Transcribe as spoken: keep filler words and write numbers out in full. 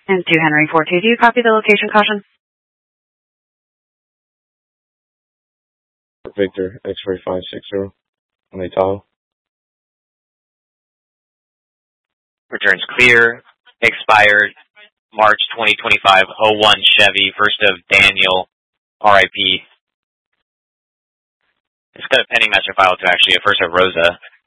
And two Henry four two, do you copy the location caution? Victor, X-ray five six zero, on a Tahoe. Returns clear, expired March twenty twenty-five, oh one Chevy, first of Daniel, R I P. It's got a pending master file to actually a first of Rosa.